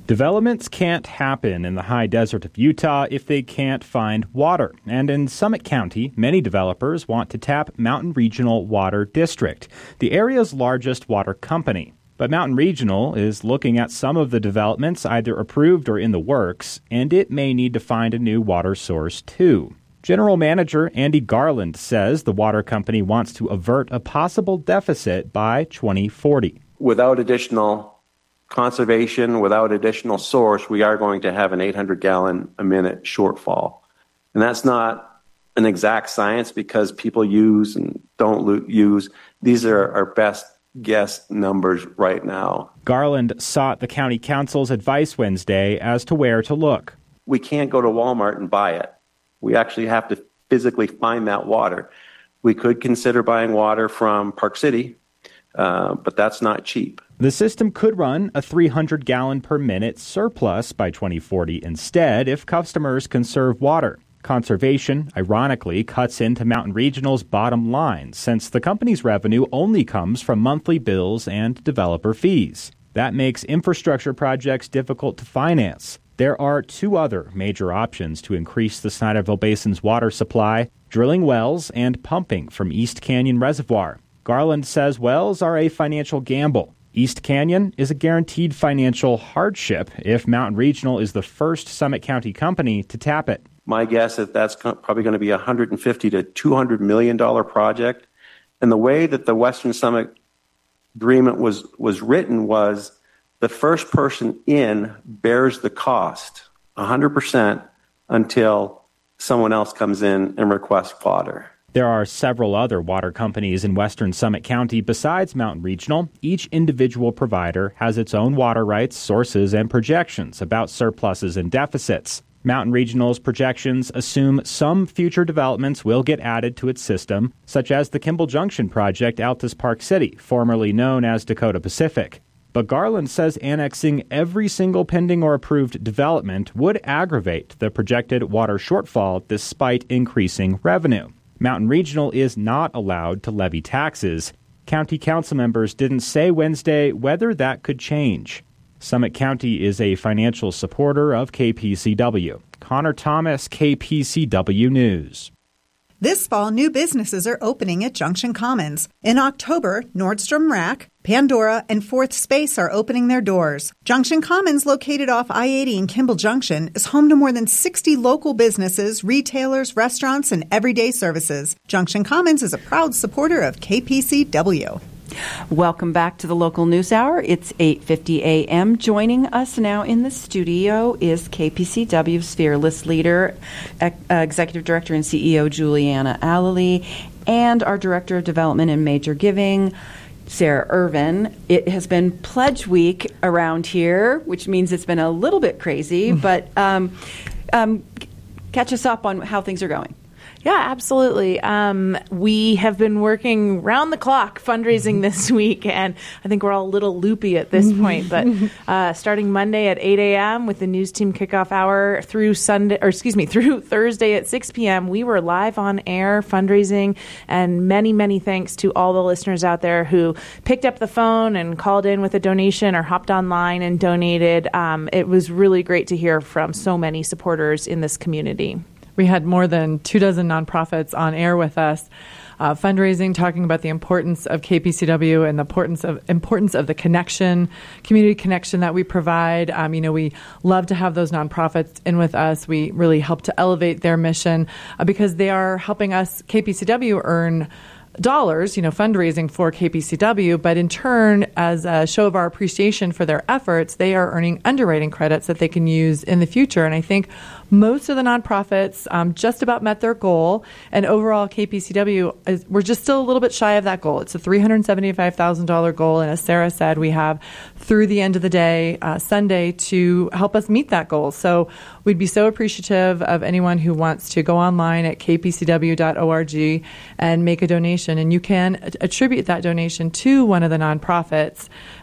Developments can't happen in the high desert of Utah if they can't find water. And in Summit County, many developers want to tap Mountain Regional Water District, the area's largest water company. But Mountain Regional is looking at some of the developments either approved or in the works, and it may need to find a new water source too. General Manager Andy Garland says the water company wants to avert a possible deficit by twenty forty. Without additional conservation, without additional source, we are going to have an eight hundred gallon a minute shortfall. And that's not an exact science because people use and don't lo- use. These are our best guess numbers right now. Garland sought the county council's advice Wednesday as to where to look. We can't go to Walmart and buy it. We actually have to physically find that water. We could consider buying water from Park City, uh, but that's not cheap. The system could run a three hundred gallon per minute surplus by twenty forty instead if customers conserve water. Conservation, ironically, cuts into Mountain Regional's bottom line since the company's revenue only comes from monthly bills and developer fees. That makes infrastructure projects difficult to finance. There are two other major options to increase the Snyderville Basin's water supply: drilling wells and pumping from East Canyon Reservoir. Garland says wells are a financial gamble. East Canyon is a guaranteed financial hardship if Mountain Regional is the first Summit County company to tap it. My guess is that's probably going to be a one hundred fifty to two hundred million dollars project. And the way that the Western Summit agreement was, was written was the first person in bears the cost one hundred percent until someone else comes in and requests water. There are several other water companies in Western Summit County besides Mountain Regional. Each individual provider has its own water rights, sources, and projections about surpluses and deficits. Mountain Regional's projections assume some future developments will get added to its system, such as the Kimball Junction project out to Park City, formerly known as Dakota Pacific. But Garland says annexing every single pending or approved development would aggravate the projected water shortfall despite increasing revenue. Mountain Regional is not allowed to levy taxes. County council members didn't say Wednesday whether that could change. Summit County is a financial supporter of K P C W. Connor Thomas, K P C W News. This fall, new businesses are opening at Junction Commons. In October, Nordstrom Rack, Pandora, and Fourth Space are opening their doors. Junction Commons, located off I eighty in Kimball Junction, is home to more than sixty local businesses, retailers, restaurants, and everyday services. Junction Commons is a proud supporter of K P C W. Welcome back to the Local News Hour. It's eight fifty a.m. Joining us now in the studio is K P C W's fearless leader, uh, Executive Director and C E O Juliana Allely, and our Director of Development and Major Giving, Sarah Irvin. It has been Pledge Week around here, which means it's been a little bit crazy, but um, um, catch us up on how things are going. Yeah, absolutely. Um, we have been working round the clock fundraising this week, and I think we're all a little loopy at this point. But uh, starting Monday at eight a.m. with the news team kickoff hour through Sunday, or excuse me, through Thursday at six p.m., we were live on air fundraising. And many, many thanks to all the listeners out there who picked up the phone and called in with a donation or hopped online and donated. Um, it was really great to hear from so many supporters in this community. We had more than two dozen nonprofits on air with us, uh, fundraising, talking about the importance of K P C W and the importance of importance of the connection, community connection that we provide. Um, you know, we love to have those nonprofits in with us. We really help to elevate their mission uh, because they are helping us, K P C W, earn dollars, you know, fundraising for K P C W, but in turn, as a show of our appreciation for their efforts, they are earning underwriting credits that they can use in the future. And I think most of the nonprofits um, just about met their goal, and overall K P C W, is, we're just still a little bit shy of that goal. It's a three hundred seventy-five thousand dollars goal, and as Sarah said, we have through the end of the day, uh, Sunday, to help us meet that goal. So we'd be so appreciative of anyone who wants to go online at k p c w dot org and make a donation, and you can attribute that donation to one of the nonprofits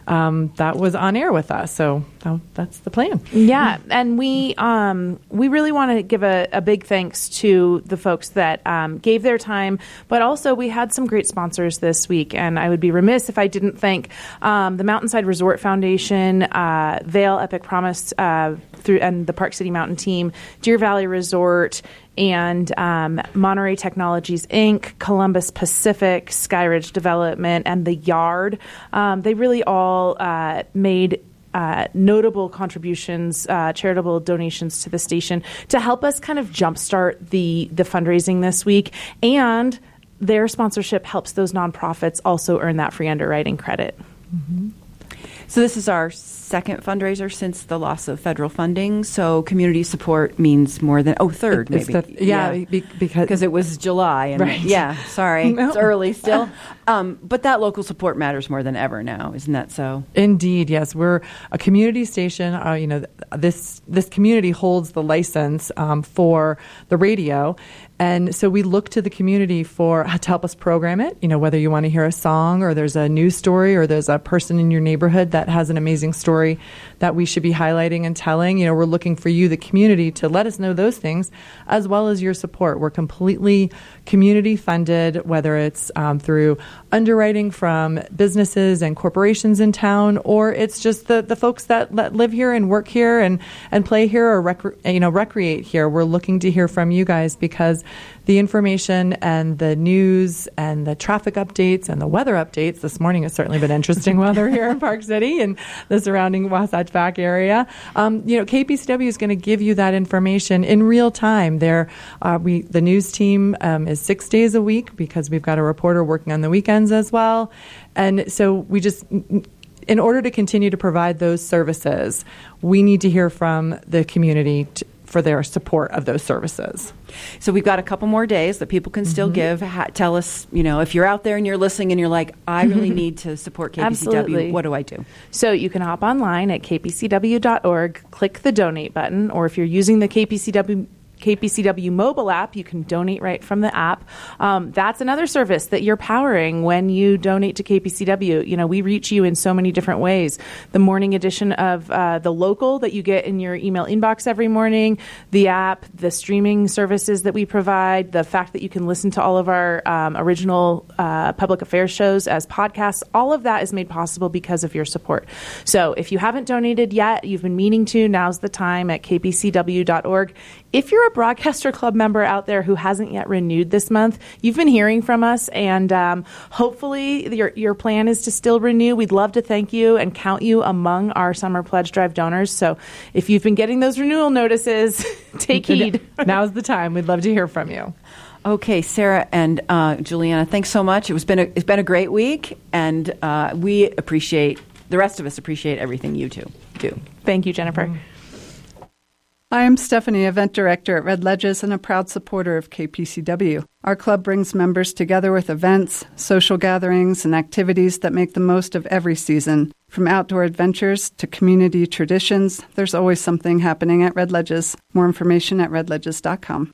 um, that was on air with us. So that, that's the plan. Yeah, and we um, we really want to give a, a big thanks to the folks that um, gave their time, but also we had some great sponsors this week, and I would be remiss if I didn't thank um, the Mountainside Resort Foundation, uh, Vail Epic Promise uh, through and the Park City Mountain team, Deer Valley Resort, and um, Monterey Technologies, Incorporated, Columbus Pacific, Skyridge Development, and The Yard. Um, they really all uh, made uh, notable contributions, uh, charitable donations to the station to help us kind of jumpstart the, the fundraising this week. And their sponsorship helps those nonprofits also earn that free underwriting credit. Mm-hmm. So this is our second fundraiser since the loss of federal funding. So community support means more than, oh, third It's maybe. the- yeah, be- because because it was July. And Right. Yeah, sorry. No. It's early still. um, but that local support matters more than ever now. Isn't that so? Indeed, yes. We're a community station. Uh, you know, th- this this community holds the license um, for the radio, and so we look to the community for to help us program it. You know, whether you want to hear a song or there's a news story or there's a person in your neighborhood that has an amazing story that we should be highlighting and telling. You know, we're looking for you, the community, to let us know those things, as well as your support. We're completely community funded, whether it's um, through underwriting from businesses and corporations in town, or it's just the, the folks that, that live here and work here and, and play here or recre- you know recreate here. We're looking to hear from you guys because the information and the news and the traffic updates and the weather updates. This morning has certainly been interesting weather here in Park City and the surrounding Wasatch Back area. Um, you know, K P C W is going to give you that information in real time. There, uh, we the news team um, is six days a week because we've got a reporter working on the weekends as well, and so we just. In order to continue to provide those services, we need to hear from the community to, for their support of those services. So we've got a couple more days that people can still Mm-hmm. give. Ha- tell us, you know, if you're out there and you're listening and you're like, I really need to support K P C W, Absolutely. what do I do? So you can hop online at k p c w dot org, click the donate button, or if you're using the K P C W K P C W mobile app, you can donate right from the app. Um, that's another service that you're powering when you donate to K P C W. You know, we reach you in so many different ways. The morning edition of uh, The Local that you get in your email inbox every morning, the app, the streaming services that we provide, the fact that you can listen to all of our um, original uh, public affairs shows as podcasts, all of that is made possible because of your support. So if you haven't donated yet, you've been meaning to, now's the time at k p c w dot org. If you're a Broadcaster Club member out there who hasn't yet renewed this month, you've been hearing from us, and um, hopefully your your plan is to still renew. We'd love to thank you and count you among our Summer Pledge Drive donors. So if you've been getting those renewal notices, take heed. Now's the time. We'd love to hear from you. Okay, Sarah and uh, Juliana, thanks so much. It was been a, it's been a great week, and uh, we appreciate, the rest of us appreciate everything you two do. Thank you, Jennifer. Mm-hmm. I am Stephanie, Event Director at Red Ledges and a proud supporter of K P C W. Our club brings members together with events, social gatherings, and activities that make the most of every season. From outdoor adventures to community traditions, there's always something happening at Red Ledges. More information at red ledges dot com.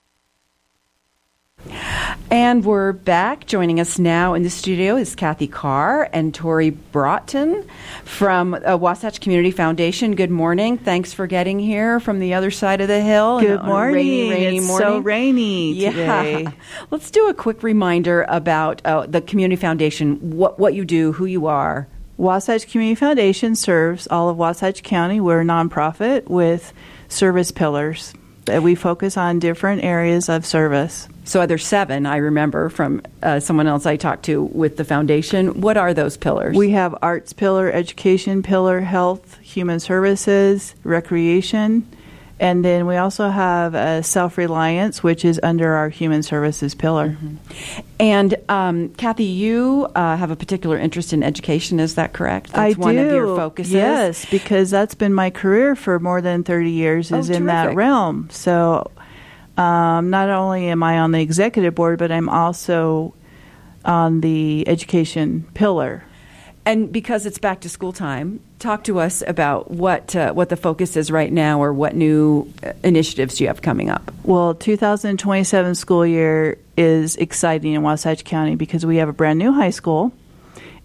And we're back. Joining us now in the studio is Kathy Carr and Tori Broughton from uh, Wasatch Community Foundation. Good morning. Thanks for getting here from the other side of the hill. Good on a morning. Rainy, rainy it's morning. so rainy yeah. today. Let's do a quick reminder about uh, the Community Foundation, what, what you do, who you are. Wasatch Community Foundation serves all of Wasatch County. We're a nonprofit with service pillars. We focus on different areas of service. So there's seven, I remember, from uh, someone else I talked to with the foundation. What are those pillars? We have arts pillar, education pillar, health, human services, recreation, and then we also have a self-reliance, which is under our human services pillar. Mm-hmm. And um, Kathy, you uh, have a particular interest in education, is that correct? That's I do. one of your focuses? Yes, because that's been my career for more than thirty years is oh, in that realm. So um, not only am I on the executive board, but I'm also on the education pillar. And because it's back to school time, talk to us about what uh, what the focus is right now, or what new initiatives you have coming up. Well, two thousand twenty-seven school year is exciting in Wasatch County because we have a brand new high school,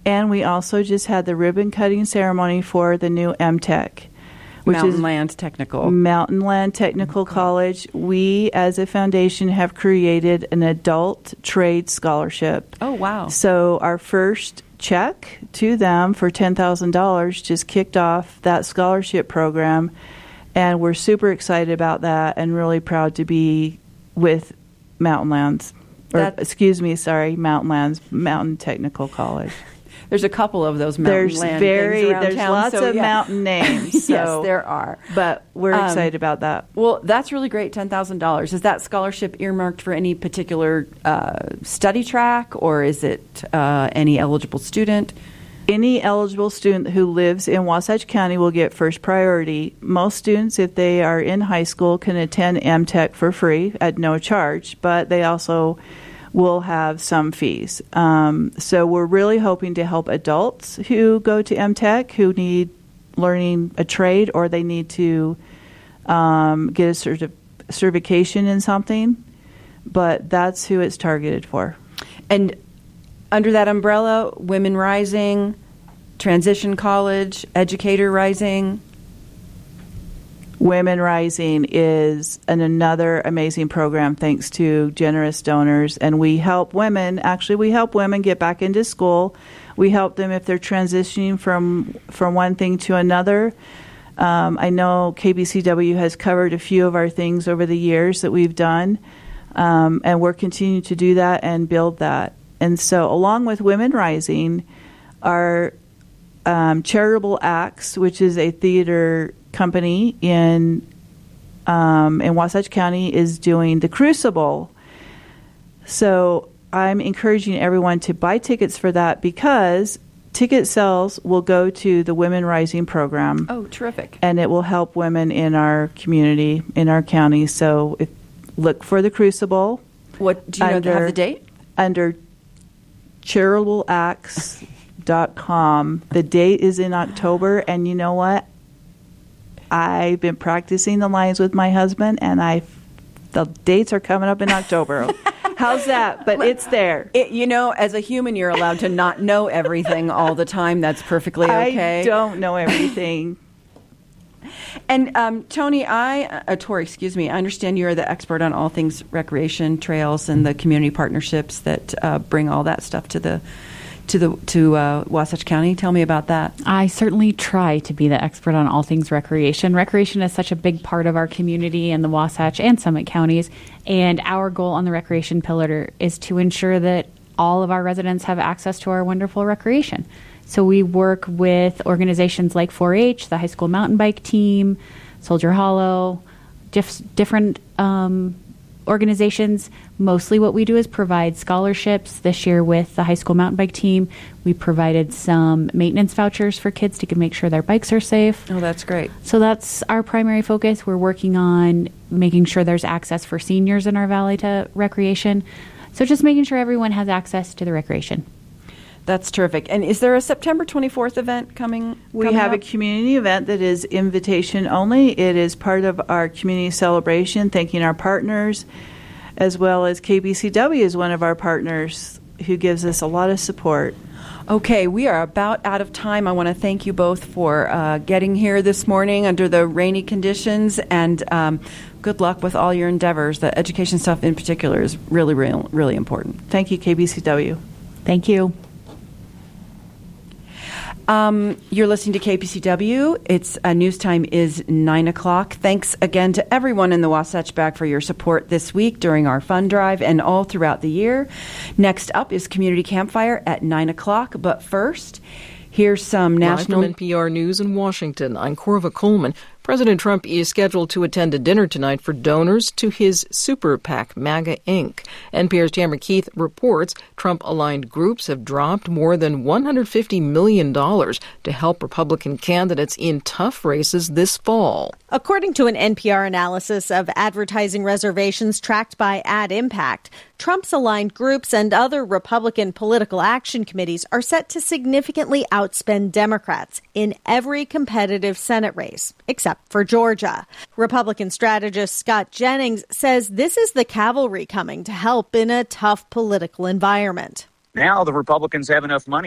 And we also just had the ribbon cutting ceremony for the new M Tech, which Mountain is Land Technical. Mountain Land Technical College. We, as a foundation, have created an adult trade scholarship. Oh, wow. So our first check to them for ten thousand dollars just kicked off that scholarship program. And we're super excited about that and really proud to be with Mountain Lands. Or, That- excuse me, sorry, Mountain Lands, Mountain Technical College. There's a couple of those mountain There's land very things around there's town, lots so of yeah. mountain names. So, Yes, there are. But we're Um, excited about that. Well, that's really great, ten thousand dollars. Is that scholarship earmarked for any particular uh, study track, or is it uh, any eligible student? Any eligible student who lives in Wasatch County will get first priority. Most students, if they are in high school, can attend M Tech for free at no charge, but they also will have some fees. Um, so we're really hoping to help adults who go to M Tech who need learning a trade or they need to um, get a certi- certification in something, but that's who it's targeted for. And under that umbrella, Women Rising, Transition College, Educator Rising. Women Rising is an, another amazing program thanks to generous donors. And we help women, actually we help women get back into school. We help them if they're transitioning from, from one thing to another. Um, I know K B C W has covered a few of our things over the years that we've done. Um, and we're continuing to do that and build that. And so along with Women Rising, our um, Charitable Acts, which is a theater company in um, in Wasatch County, is doing the Crucible. So I'm encouraging everyone to buy tickets for that because ticket sales will go to the Women Rising program. Oh, terrific. And it will help women in our community, in our county. So if, look for the Crucible. What do you know? Have the date? Under charitable acts dot com. The date is in October, and you know what? I've been practicing the lines with my husband, and I, the dates are coming up in October. How's that? But it's there. It, you know, as a human, you're allowed to not know everything all the time. That's perfectly okay. I don't know everything. And um, Tony, I, uh, Tori, excuse me, I understand you're the expert on all things recreation, trails, and the community partnerships that uh, bring all that stuff to the to the to uh, Wasatch County. Tell me about that. I certainly try to be the expert on all things recreation. Recreation is such a big part of our community in the Wasatch and Summit counties, and our goal on the recreation pillar is to ensure that all of our residents have access to our wonderful recreation. So we work with organizations like four H, the high school mountain bike team, Soldier Hollow, diff- different um, organizations. Mostly what we do is provide scholarships. This year with the high school mountain bike team, we provided some maintenance vouchers for kids to make sure their bikes are safe. Oh, that's great. So that's our primary focus. We're working on making sure there's access for seniors in our valley to recreation. So just making sure everyone has access to the recreation. That's terrific. And is there a September twenty-fourth event coming? We coming have up? a community event that is invitation only. It is part of our community celebration, thanking our partners, as well as K B C W is one of our partners who gives us a lot of support. Okay, we are about out of time. I want to thank you both for uh, getting here this morning under the rainy conditions, and um, good luck with all your endeavors. The education stuff in particular is really, really, really important. Thank you, K B C W. Thank you. Um, you're listening to K P C W. It's uh, news time is nine o'clock. Thanks again to everyone in the Wasatch Bag for your support this week during our fund drive and all throughout the year. Next up is Community Campfire at nine o'clock. But first, here's some national... Live from N P R News in Washington, I'm Corva Coleman. President Trump is scheduled to attend a dinner tonight for donors to his super PAC, MAGA Incorporated. N P R's Tamara Keith reports Trump-aligned groups have dropped more than one hundred fifty million dollars to help Republican candidates in tough races this fall. According to an N P R analysis of advertising reservations tracked by Ad Impact, Trump's aligned groups and other Republican political action committees are set to significantly outspend Democrats in every competitive Senate race, except for Georgia. Republican strategist Scott Jennings says this is the cavalry coming to help in a tough political environment. Now the Republicans have enough money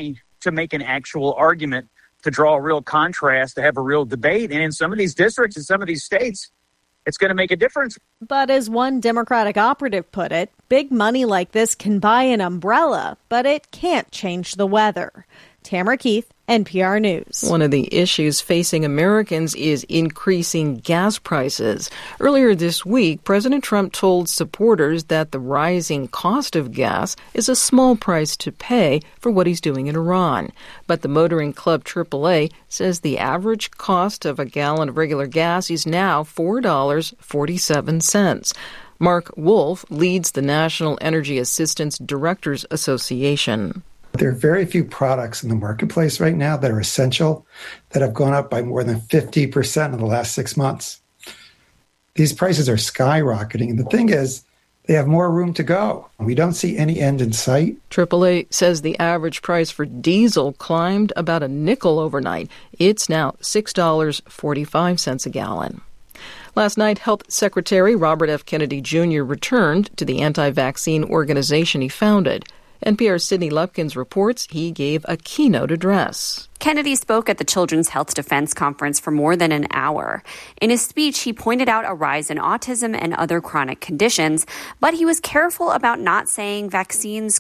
to make an actual argument, to draw a real contrast, to have a real debate. And in some of these districts, in some of these states, it's going to make a difference. But as one Democratic operative put it, big money like this can buy an umbrella, but it can't change the weather. Tamara Keith, N P R News. One of the issues facing Americans is increasing gas prices. Earlier this week, President Trump told supporters that the rising cost of gas is a small price to pay for what he's doing in Iran. But the motoring club triple A says the average cost of a gallon of regular gas is now four dollars and forty-seven cents. Mark Wolf leads the National Energy Assistance Directors Association. There are very few products in the marketplace right now that are essential that have gone up by more than fifty percent in the last six months. These prices are skyrocketing, and the thing is, they have more room to go. We don't see any end in sight. triple A says the average price for diesel climbed about a nickel overnight. It's now six dollars and forty-five cents a gallon. Last night, Health Secretary Robert F. Kennedy Junior returned to the anti-vaccine organization he founded. N P R's Sydney Lupkins reports he gave a keynote address. Kennedy spoke at the Children's Health Defense Conference for more than an hour. In his speech, he pointed out a rise in autism and other chronic conditions, but he was careful about not saying vaccines